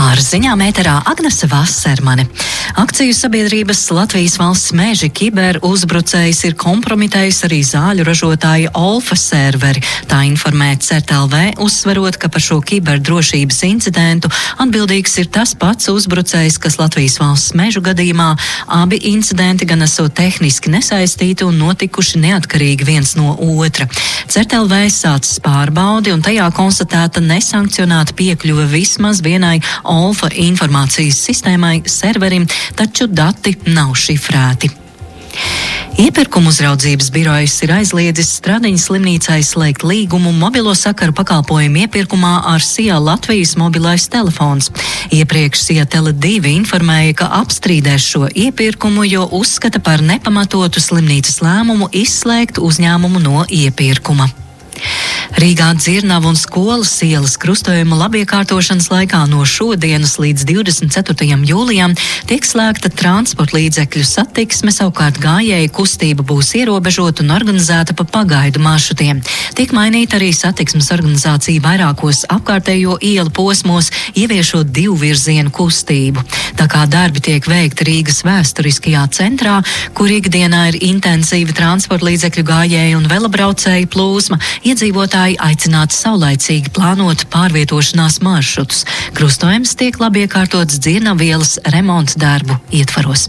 Ar ziņām ēterā Agnese Vassermane. Akciju sabiedrības Latvijas valsts meži kiberuzbrucējs ir kompromitējis arī zāļu ražotāja Olfa serveri. Tā informē CERT.LV, uzsverot, ka par šo kiberdrošības incidentu atbildīgs ir tas pats uzbrucējs, kas Latvijas valsts mežu gadījumā. Abi incidenti gan esot tehniski nesaistīti un notikuši neatkarīgi viens no otra. CERT.LV sācis pārbaudi un tajā konstatēta nesankcionēta piekļuve vismaz vienai Olfa informācijas sistēmai serverim, taču dati nav šifrēti. Iepirkuma uzraudzības birojs ir aizliedzis Stradiņas slimnīcai slēgt līgumu mobilo sakaru pakalpojumu iepirkumā ar SIA Latvijas mobilais telefons. Iepriekš SIA Tele2 informēja, ka apstrīdēs šo iepirkumu, jo uzskata par nepamatotu slimnīcas lēmumu izslēgt uzņēmumu no iepirkuma. Rīgā Dzirnavu un Skolas ielas krustojuma labiekārtošanas laikā no šodienas līdz 24. jūlijam tiek slēgta transporta līdzekļu satiksme, savukārt gājēju kustība būs ierobežota un organizēta pa pagaidu maršrutiem. Tiek mainīta arī satiksmes organizācija vairākos apkārtējo ielu posmos, ieviešot divu virzienu kustību. Tā kā darbi tiek veikti Rīgas vēsturiskajā centrā, kur ikdienā ir intensīva transporta līdzekļu gājēju un velebraucēju plūsma, iedzīvotāji aicināti saulaicīgi plānot pārvietošanās maršrutus. Krustojums tiek labi iekārtots Dzirnavu ielas remonta darbu ietvaros.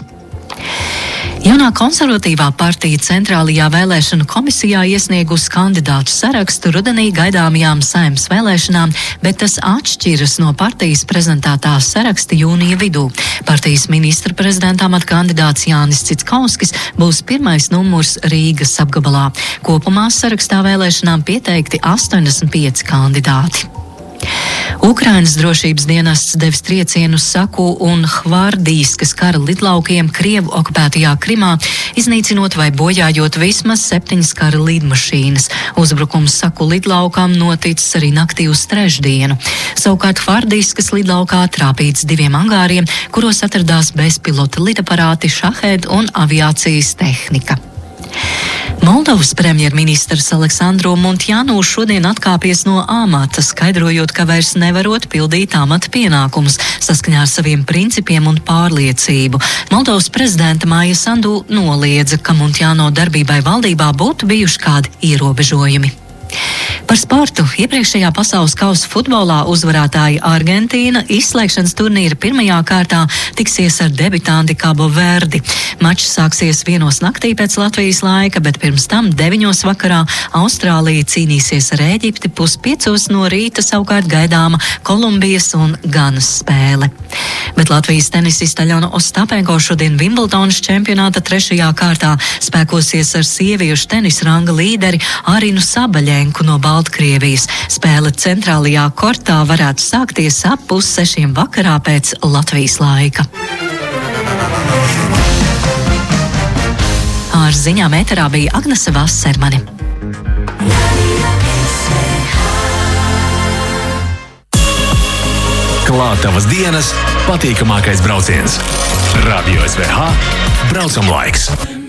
Jaunā konservatīvā partija centrālajā vēlēšanu komisijā iesniegusi kandidātu sarakstu rudenī gaidāmajām Saeimas vēlēšanām, bet tas atšķiras no partijas prezentētā saraksta jūnija vidū. Partijas ministra prezidenta amata kandidāts Jānis Citskovskis būs pirmais numurs Rīgas apgabalā. Kopumā sarakstā vēlēšanām pieteikti 85 kandidāti. Ukrainas drošības dienests devis triecienu Saku un Hvardīskas kara lidlaukiem Krievu okupētajā Krimā, iznīcinot vai bojājot vismaz 7 kara lidmašīnas. Uzbrukums Saku lidlaukam noticis arī naktī uz trešdienu. Savukārt Hvardīskas lidlaukā trāpīts 2 angāriem, kuros atradās bezpilota lidaparāti, šahēdi un aviācijas tehnika. Moldovas premjerministrs Aleksandru Muntjanu šodien atkāpies no amata, skaidrojot, ka vairs nevarot pildīt amata pienākumus saskaņā ar saviem principiem un pārliecību. Moldovas prezidenta Maija Sandu noliedza, ka Muntjano darbībai valdībā būtu bijuši kādi ierobežojumi. Par sportu. Iepriekšējā pasaules kausa futbolā uzvarētāja Argentīna izslēgšanas turnīra pirmajā kārtā tiksies ar debitanti Cabo Verdi. Mačs sāksies 1 naktī pēc Latvijas laika, bet pirms tam 9 vakarā Austrālija cīnīsies ar Ēģipti, 4:30 no rīta savukārt gaidāma Kolumbijas un Ganas spēle. Bet Latvijas tenisista Aļona Ostapenko šodien Vimbeldonas čempionāta 3. kārtā spēkosies ar sieviešu tenisa ranga līderi Arinu Sabaļenku no Baltkrievijas. Spēle centrālajā kortā varētu sākties ap 5:30 vakarā pēc Latvijas laika. Ar ziņām ēterā bija Agnese Vassermane. Klāt tavas dienas patīkamākais brauciens. Radio SVH braucam laiks.